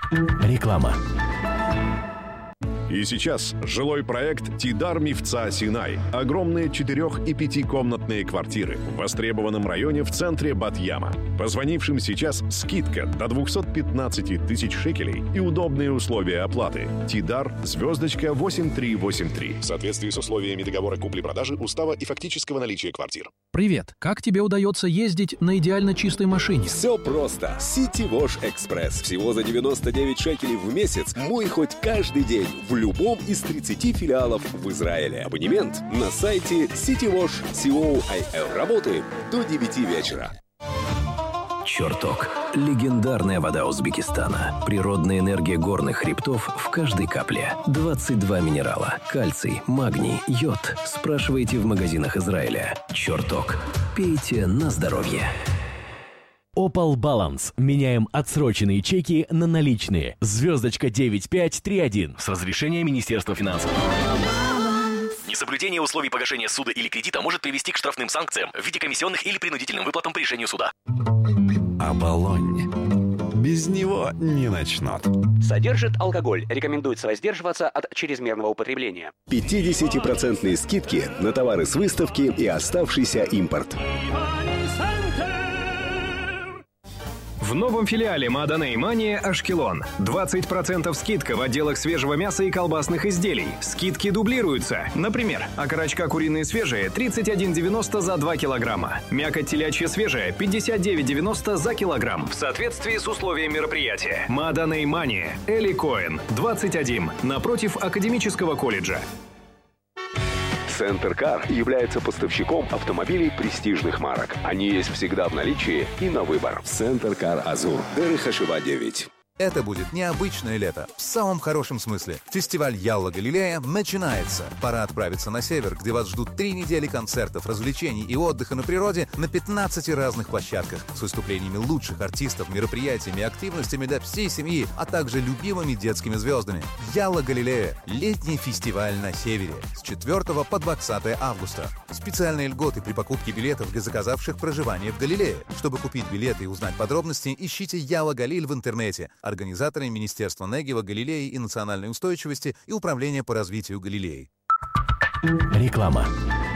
Реклама. И сейчас жилой проект «Тидар Мифца Синай». Огромные 4- и 5-комнатные квартиры в востребованном районе в центре Бат-Яма. Позвонившим сейчас скидка до 215 тысяч шекелей и удобные условия оплаты. Тидар, звездочка 8383. В соответствии с условиями договора купли-продажи, устава и фактического наличия квартир. Привет. Как тебе удается ездить на идеально чистой машине? Все просто. City Wash Express. Всего за 99 шекелей в месяц. Мой хоть каждый день в любом из 30 филиалов в Израиле. Абонемент на сайте citywash.co.il. Работаем до 9 вечера. Чертог. Легендарная вода Узбекистана. Природная энергия горных хребтов в каждой капле. 22 минерала. Кальций, магний, йод. Спрашивайте в магазинах Израиля. Чертог. Пейте на здоровье. Opal Balance. Меняем отсроченные чеки на наличные. Звездочка 9531. С разрешения Министерства финансов. Несоблюдение условий погашения суда или кредита может привести к штрафным санкциям в виде комиссионных или принудительным выплатам по решению суда. Оболонь. Без него не начнут. Содержит алкоголь. Рекомендуется воздерживаться от чрезмерного употребления. 50% скидки на товары с выставки и оставшийся импорт. В новом филиале Маадана Мания Ашкелон. 20% скидка в отделах свежего мяса и колбасных изделий. Скидки дублируются. Например, окорочка куриные свежие 31,90 за 2 килограмма. Мякоть телячья свежая 59,90 за килограмм. В соответствии с условиями мероприятия. Маадана Мания. Эли Коэн. 21. Напротив Академического колледжа. Центр Кар является поставщиком автомобилей престижных марок. Они есть всегда в наличии и на выбор. Центр Кар Азур. Дерихашева 9. Это будет необычное лето, в самом хорошем смысле. Фестиваль Ялла Галилея начинается. Пора отправиться на север, где вас ждут 3 недели концертов, развлечений и отдыха на природе на 15 разных площадках с выступлениями лучших артистов, мероприятиями и активностями для всей семьи, а также любимыми детскими звездами. Ялла Галилея – летний фестиваль на севере с 4 по 20 августа. Специальные льготы при покупке билетов для заказавших проживание в Галилее. Чтобы купить билеты и узнать подробности, ищите Ялла Галиль в интернете. Организаторы Министерства Негева, Галилеи и национальной устойчивости и Управления по развитию Галилеи. Реклама.